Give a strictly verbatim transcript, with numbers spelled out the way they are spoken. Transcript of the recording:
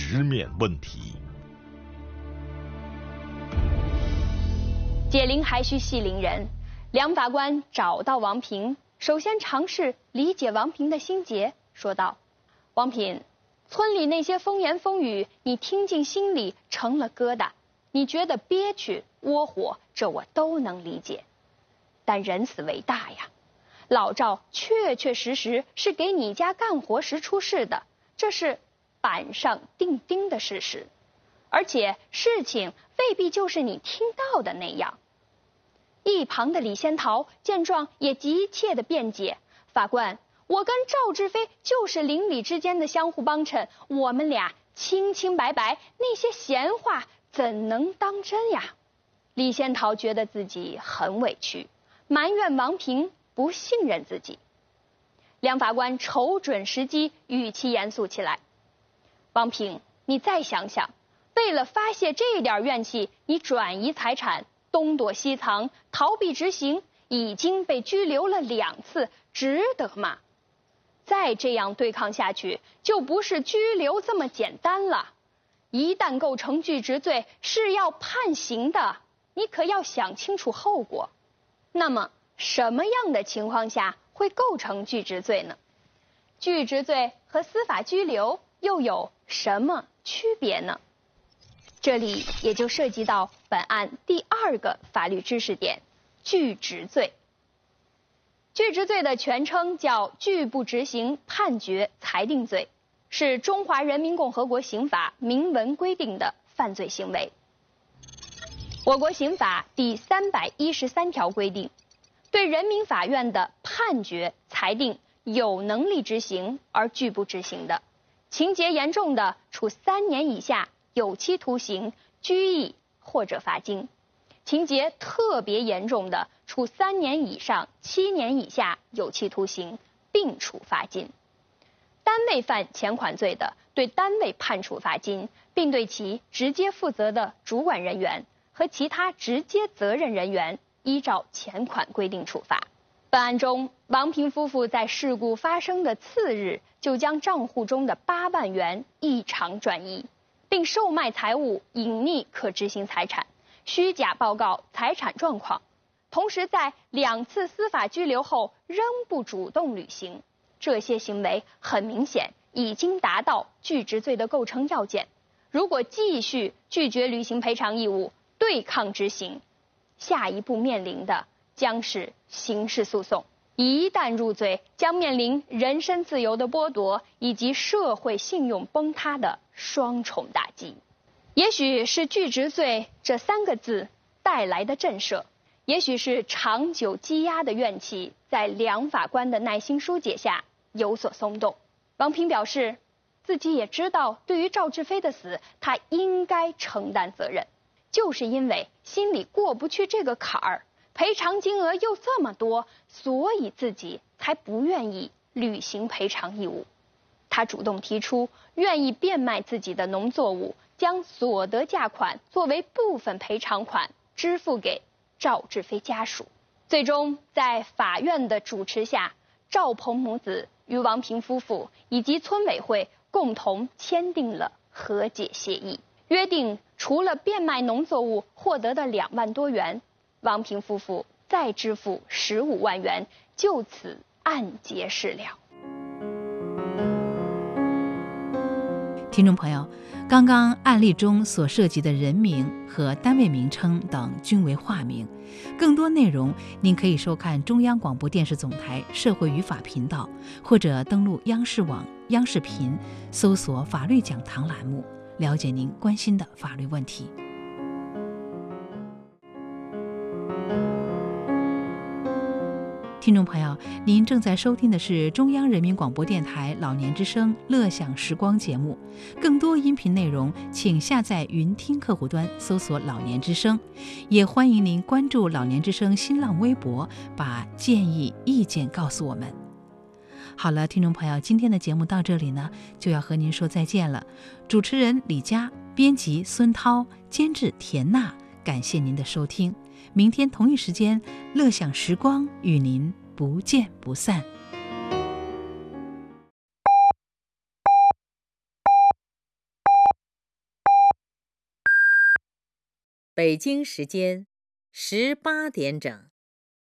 直面问题。 解铃还须系铃人，梁法官找到王平，首先尝试理解王平的心结，说道：王平，村里那些风言风语，你听进心里成了疙瘩，你觉得憋屈窝火，这我都能理解。但人死为大呀，老赵确确实实是给你家干活时出事的，这是板上钉钉的事实，而且事情未必就是你听到的那样。一旁的李仙桃见状也急切地辩解：法官，我跟赵志飞就是邻里之间的相互帮衬，我们俩清清白白，那些闲话怎能当真呀？李仙桃觉得自己很委屈，埋怨王平不信任自己。梁法官瞅准时机，语气严肃起来：王平，你再想想，为了发泄这点怨气，你转移财产，东躲西藏，逃避执行，已经被拘留了两次，值得吗？再这样对抗下去，就不是拘留这么简单了。一旦构成拒执罪，是要判刑的，你可要想清楚后果。那么，什么样的情况下会构成拒执罪呢？拒执罪和司法拘留又有什么区别呢？这里也就涉及到本案第二个法律知识点：拒执罪。拒执罪的全称叫拒不执行判决裁定罪，是中华人民共和国刑法明文规定的犯罪行为。我国刑法第三百一十三条规定，对人民法院的判决裁定有能力执行而拒不执行的，情节严重的，处三年以下有期徒刑、拘役或者罚金；情节特别严重的，处三年以上七年以下有期徒刑，并处罚金。单位犯前款罪的，对单位判处罚金，并对其直接负责的主管人员和其他直接责任人员依照前款规定处罚。本案中，王平夫妇在事故发生的次日就将账户中的八万元异常转移，并售卖财物隐匿可执行财产，虚假报告财产状况，同时在两次司法拘留后仍不主动履行。这些行为很明显已经达到拒执罪的构成要件。如果继续拒绝履行赔偿义务，对抗执行，下一步面临的将是刑事诉讼。一旦入罪，将面临人身自由的剥夺以及社会信用崩塌的双重打击。也许是拒执罪这三个字带来的震慑，也许是长久积压的怨气在梁法官的耐心疏解下有所松动。王平表示，自己也知道对于赵志飞的死，他应该承担责任，就是因为心里过不去这个坎儿，赔偿金额又这么多，所以自己才不愿意履行赔偿义务。他主动提出愿意变卖自己的农作物，将所得价款作为部分赔偿款支付给赵志飞家属。最终在法院的主持下，赵鹏母子与王平夫妇以及村委会共同签订了和解协议，约定除了变卖农作物获得的两万多元，王平夫妇再支付十五万元，就此案结事了。 听众朋友，刚刚案例中所涉及的人名和单位名称等均为化名，更多内容您可以收看中央广播电视总台社会与法频道，或者登录央视网、央视频，搜索法律讲堂栏目，了解您关心的法律问题。听众朋友，您正在收听的是中央人民广播电台老年之声乐享时光节目，更多音频内容请下载云听客户端搜索老年之声，也欢迎您关注老年之声新浪微博，把建议意见告诉我们。好了，听众朋友，今天的节目到这里呢，就要和您说再见了。主持人李佳，编辑孙涛，监制田娜，感谢您的收听。明天同一时间，乐享时光与您不见不散。 北京时间十八点整。